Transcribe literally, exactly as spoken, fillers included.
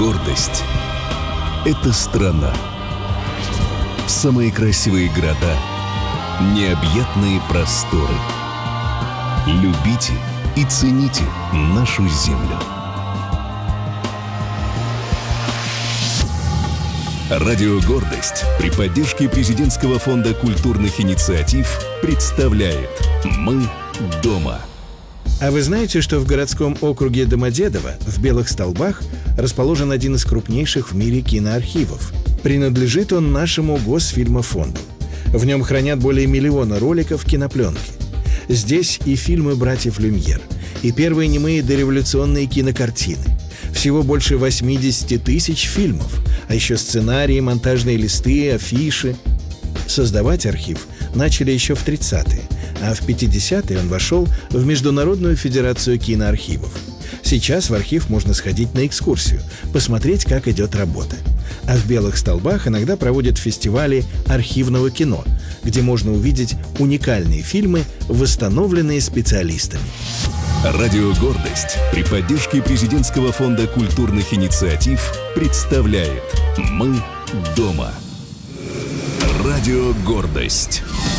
Гордость — это страна. Самые красивые города, необъятные просторы. Любите и цените нашу землю. Радио «Гордость» при поддержке Президентского фонда культурных инициатив представляет «Мы дома». А вы знаете, что в городском округе Домодедово в Белых Столбах расположен один из крупнейших в мире киноархивов? Принадлежит он нашему Госфильмофонду. В нем хранят более миллиона роликов кинопленки. Здесь и фильмы братьев Люмьер, и первые немые дореволюционные кинокартины. Всего больше восемьдесят тысяч фильмов, а еще сценарии, монтажные листы, афиши. Создавать архив начали еще в тридцатые, а в пятидесятые он вошел в Международную федерацию киноархивов. Сейчас в архив можно сходить на экскурсию, посмотреть, как идет работа. А в Белых Столбах иногда проводят фестивали архивного кино, где можно увидеть уникальные фильмы, восстановленные специалистами. Радио «Гордость» при поддержке Президентского фонда культурных инициатив представляет «Мы дома». Радио «Гордость».